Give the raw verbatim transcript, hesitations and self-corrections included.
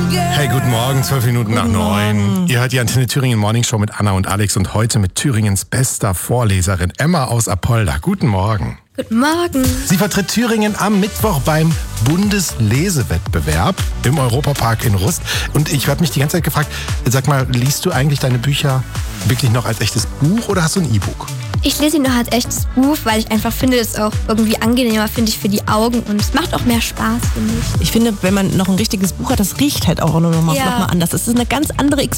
Hey, guten Morgen, zwölf Minuten nach neun. Ihr hört die Antenne Thüringen Morning Show mit Anna und Alex und heute mit Thüringens bester Vorleserin Emma aus Apolda. Guten Morgen. Guten Morgen. Sie vertritt Thüringen am Mittwoch beim Bundeslesewettbewerb im Europapark in Rust. Und ich habe mich die ganze Zeit gefragt, sag mal, liest du eigentlich deine Bücher wirklich noch als echtes Buch oder hast du ein E-Book? Ich lese ihn noch als echtes Buch, weil ich einfach finde, es auch irgendwie angenehmer, finde ich, für die Augen und es macht auch mehr Spaß, finde ich. Ich finde, wenn man noch ein richtiges Buch hat, das riecht halt auch noch mal, Ja. noch mal anders. Es ist eine ganz andere